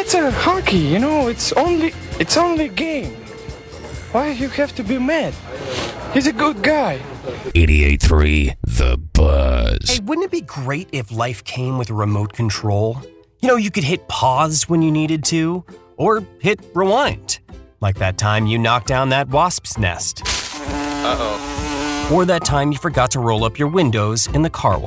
It's a hockey, you know, it's only a game. Why you have to be mad? He's a good guy. 88.3 The Buzz. Hey, wouldn't it be great if life came with a remote control? You know, you could hit pause when you needed to, or hit rewind. Like that time you knocked down that wasp's nest. Uh-oh. Or that time you forgot to roll up your windows in the car wash.